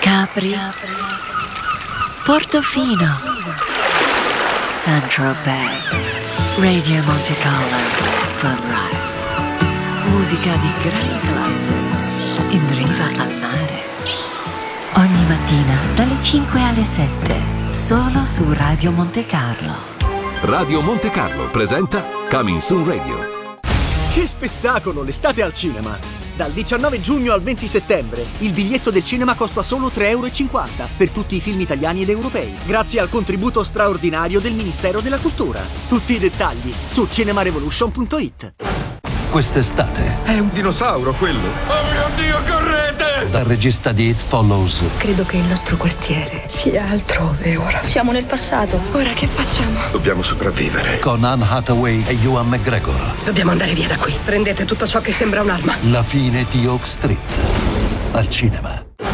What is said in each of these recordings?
Capri, Portofino, Central Bay, Radio Monte Carlo, Sunrise. Musica di grande classe, in riva al mare. Ogni mattina dalle 5 alle 7, solo su Radio Monte Carlo. Radio Monte Carlo presenta Coming Soon Radio. Che spettacolo, l'estate al cinema! Dal 19 giugno al 20 settembre il biglietto del cinema costa solo 3,50 € per tutti i film italiani ed europei, grazie al contributo straordinario del Ministero della Cultura. Tutti i dettagli su cinemarevolution.it. Quest'estate è un dinosauro quello. Oh mio Dio, correte! Dal regista di It Follows. Credo che il nostro quartiere sia altrove ora. Siamo nel passato. Ora che facciamo? Dobbiamo sopravvivere. Con Anne Hathaway e Ewan McGregor. Dobbiamo andare via da qui. Prendete tutto ciò che sembra un'arma. La fine di Oak Street. Al cinema.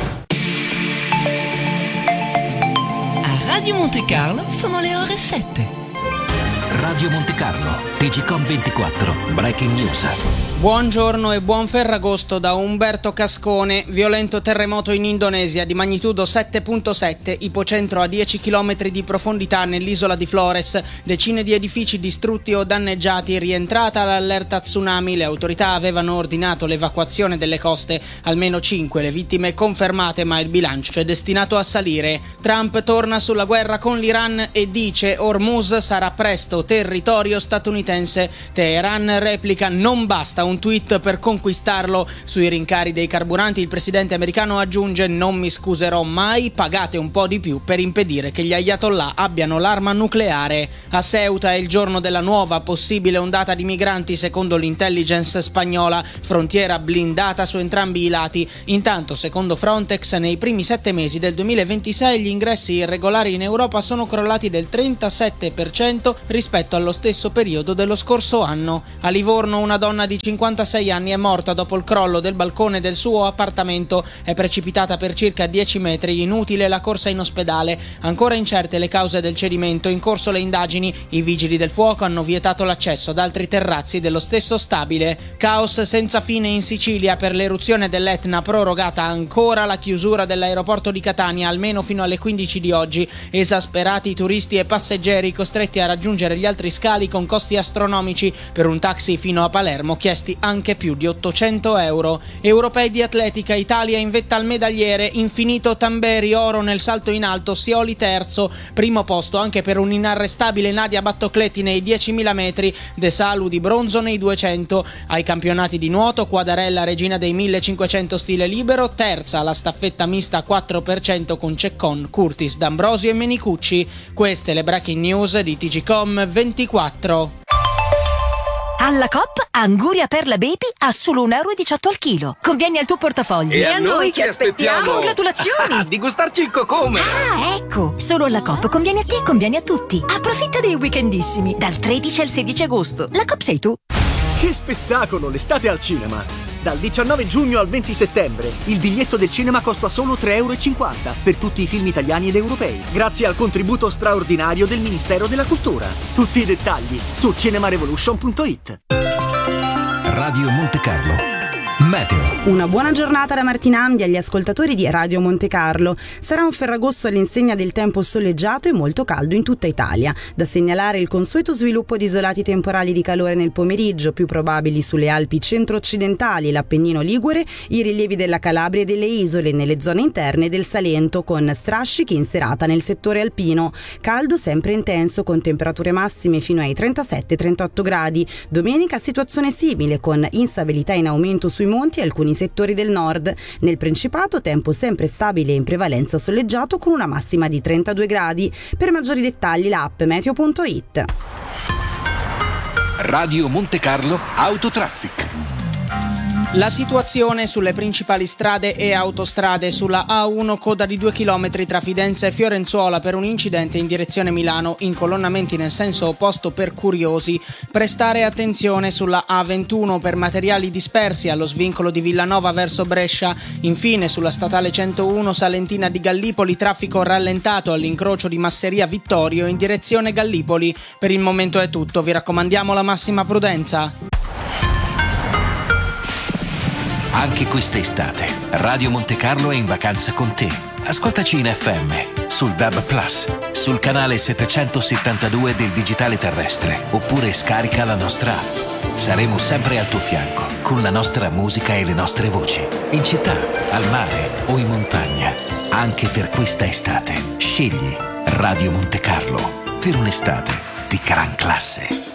A Radio Monte Carlo sono le ore 7. Radio Monte Carlo, TGcom 24, Breaking News. Buongiorno e buon Ferragosto da Umberto Cascone. Violento terremoto in Indonesia di magnitudo 7.7, ipocentro a 10 km di profondità nell'isola di Flores. Decine di edifici distrutti o danneggiati, rientrata l'allerta tsunami. Le autorità avevano ordinato l'evacuazione delle coste, almeno 5 le vittime confermate, ma il bilancio è destinato a salire. Trump torna sulla guerra con l'Iran e dice Hormuz sarà presto territorio statunitense. Teheran replica non basta un tweet per conquistarlo. Sui rincari dei carburanti il presidente americano aggiunge non mi scuserò mai, pagate un po' di più per impedire che gli ayatollah abbiano l'arma nucleare. A Ceuta è il giorno della nuova possibile ondata di migranti secondo l'intelligence spagnola, frontiera blindata su entrambi i lati. Intanto secondo Frontex nei primi 7 mesi del 2026 gli ingressi irregolari in Europa sono crollati del 37% rispetto allo stesso periodo dello scorso anno. A Livorno una donna di 56 anni è morta dopo il crollo del balcone del suo appartamento. È precipitata per circa 10 metri, inutile la corsa in ospedale. Ancora incerte le cause del cedimento, in corso le indagini. I vigili del fuoco hanno vietato l'accesso ad altri terrazzi dello stesso stabile. Caos senza fine in Sicilia per l'eruzione dell'Etna, prorogata ancora la chiusura dell'aeroporto di Catania almeno fino alle 15 di oggi. Esasperati i turisti e passeggeri costretti a raggiungere gli altri scali con costi astronomici. Per un taxi fino a Palermo chiesti anche più di 800 €. Europei di atletica, Italia in vetta al medagliere, infinito Tamberi, oro nel salto in alto, Sioli terzo, primo posto anche per un inarrestabile Nadia Battocletti nei 10.000 metri, De Salu di bronzo nei 200. Ai campionati di nuoto, Quadarella regina dei 1500 stile libero, terza la staffetta mista a 4% con Ceccon, Curtis, D'Ambrosio e Menicucci. Queste le breaking news di TGcom 24. Alla Coop, Anguria Perla Baby a solo 1,18 € al chilo. Conviene al tuo portafoglio. E a noi che aspettiamo? Congratulazioni! Di gustarci il cocome! Ah, ecco! Solo alla Coop conviene a te e conviene a tutti. Approfitta dei weekendissimi, dal 13 al 16 agosto. La Coop sei tu. Che spettacolo, l'estate al cinema! Dal 19 giugno al 20 settembre il biglietto del cinema costa solo 3,50 € per tutti i film italiani ed europei, grazie al contributo straordinario del Ministero della Cultura. Tutti i dettagli su cinemarevolution.it. Radio Monte Carlo. Meteo. Una buona giornata da Martina Amdi agli ascoltatori di Radio Monte Carlo. Sarà un Ferragosto all'insegna del tempo soleggiato e molto caldo in tutta Italia. Da segnalare il consueto sviluppo di isolati temporali di calore nel pomeriggio, più probabili sulle Alpi centro-occidentali, l'Appennino Ligure, i rilievi della Calabria e delle isole, nelle zone interne del Salento, con strascichi in serata nel settore alpino. Caldo sempre intenso, con temperature massime fino ai 37-38 gradi. Domenica situazione simile, con instabilità in aumento sui monti e alcuni settori del nord. Nel Principato tempo sempre stabile e in prevalenza soleggiato con una massima di 32 gradi. Per maggiori dettagli l'app meteo.it. Radio Monte Carlo Autotraffic. La situazione sulle principali strade e autostrade: sulla A1 coda di 2 km tra Fidenza e Fiorenzuola per un incidente in direzione Milano, incolonnamenti nel senso opposto per curiosi. Prestare attenzione sulla A21 per materiali dispersi allo svincolo di Villanova verso Brescia. Infine sulla statale 101 Salentina di Gallipoli, traffico rallentato all'incrocio di Masseria Vittorio in direzione Gallipoli. Per il momento è tutto, vi raccomandiamo la massima prudenza. Anche quest'estate, Radio Monte Carlo è in vacanza con te. Ascoltaci in FM, sul DAB+, sul canale 772 del digitale terrestre, oppure scarica la nostra app. Saremo sempre al tuo fianco, con la nostra musica e le nostre voci. In città, al mare o in montagna. Anche per questa estate, scegli Radio Monte Carlo per un'estate di gran classe.